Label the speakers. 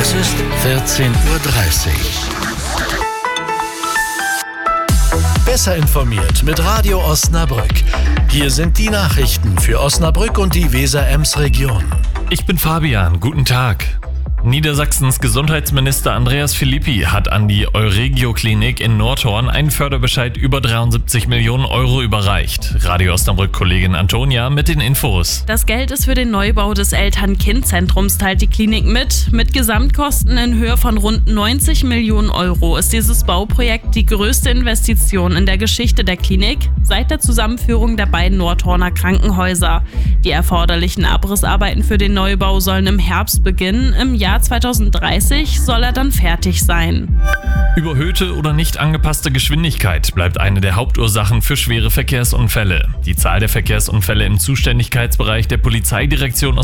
Speaker 1: Es ist 14:30 Uhr. Besser informiert mit Radio Osnabrück. Hier sind die Nachrichten für Osnabrück und die Weser-Ems-Region.
Speaker 2: Ich bin Fabian, guten Tag. Niedersachsens Gesundheitsminister Andreas Philippi hat an die Euregio-Klinik in Nordhorn einen Förderbescheid über 73 Millionen Euro überreicht. Radio Osnabrück-Kollegin Antonia mit den Infos.
Speaker 3: Das Geld ist für den Neubau des Eltern-Kind-Zentrums, teilt die Klinik mit. Mit Gesamtkosten in Höhe von rund 90 Millionen Euro ist dieses Bauprojekt die größte Investition in der Geschichte der Klinik seit der Zusammenführung der beiden Nordhorner Krankenhäuser. Die erforderlichen Abrissarbeiten für den Neubau sollen im Herbst beginnen. Im Jahr 2030 soll er dann fertig sein.
Speaker 2: Überhöhte oder nicht angepasste Geschwindigkeit bleibt eine der Hauptursachen für schwere Verkehrsunfälle. Die Zahl der Verkehrsunfälle im Zuständigkeitsbereich der Polizeidirektion